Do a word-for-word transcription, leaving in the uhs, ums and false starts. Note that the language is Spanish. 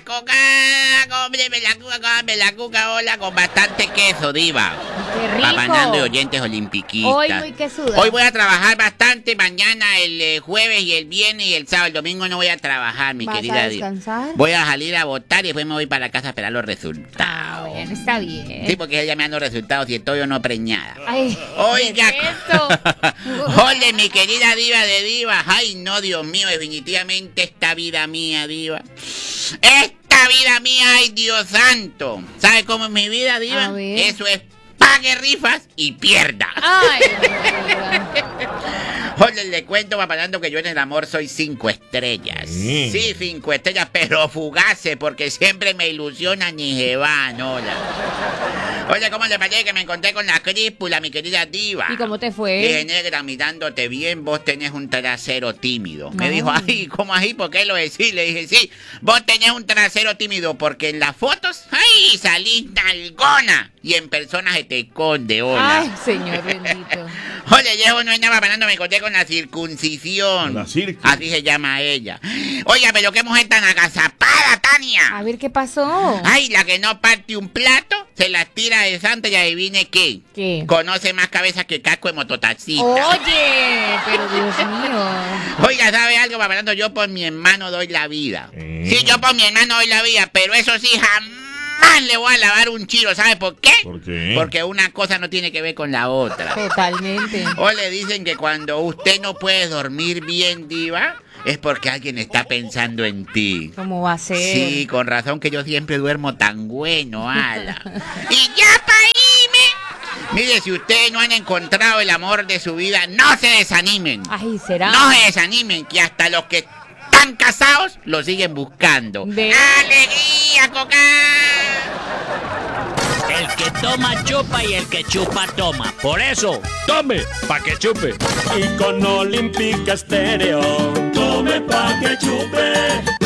coca, cómpreme la cuca, cómpreme la cuca, hola, con bastante queso, diva. ¡Qué rico! Papandando y oyentes olimpiquistas. Hoy muy quesuda. Hoy voy a trabajar bastante, mañana, el eh, jueves y el viernes y el sábado. El domingo no voy a trabajar, mi ¿Vas querida a diva. descansar? Voy a salir a votar y después me voy para la casa a esperar los resultados. Ah, bueno, está bien. Sí, porque ella me dando resultados y estoy yo no preñada. Ay, Oiga, ¿qué es eso? ole, mi querida diva de divas. Ay, no, Dios mío, definitivamente esta vida mía, diva. Esta vida mía, ay, Dios santo. ¿Sabe cómo es mi vida, diva? A ver. Eso es pague rifas y pierda. Ay, no. Ole, le cuento, papalando, que yo en el amor soy cinco estrellas. Mm. Sí, cinco estrellas, pero fugaces, porque siempre me ilusionan y se van, hola. Oye, ¿cómo le parece que me encontré con la crípula, mi querida diva? ¿Y cómo te fue? Dije, negra, mirándote bien, vos tenés un trasero tímido. Me No. dijo, ay, ¿cómo así? ¿Por qué lo decís? Le dije, sí, vos tenés un trasero tímido, porque en las fotos, ay, salís nalgona. Y en persona se te esconde, hola. Ay, señor bendito. Oye, llevo no nada parando, me encontré con la circuncisión. La circun. Así se llama ella. Oiga, pero qué mujer tan agazapada, Tania. A ver, ¿qué pasó? Ay, la que no parte un plato, se las tira de santa y adivine qué. ¿Qué? Conoce más cabezas que casco de mototaxista. Oye, pero Dios mío. Oiga, ¿sabe algo, Papalando? Yo por mi hermano doy la vida. Eh. Sí, yo por mi hermano doy la vida, pero eso sí, jamás le voy a lavar un chiro. ¿Sabe por qué? ¿Por qué? Porque una cosa no tiene que ver con la otra. Totalmente. O le dicen que cuando usted no puede dormir bien, diva, es porque alguien está pensando en ti. ¿Cómo va a ser? Sí, con razón que yo siempre duermo tan bueno, ala. Y ya pa' irme. Mire, si ustedes no han encontrado el amor de su vida, no se desanimen. Ay, ¿será? No se desanimen, que hasta los que están casados lo siguen buscando. Ve. ¡Alegría, coca! El que toma chupa y el que chupa toma. Por eso, tome pa' que chupe. Y con Olímpica Estéreo, tome pa' que chupe.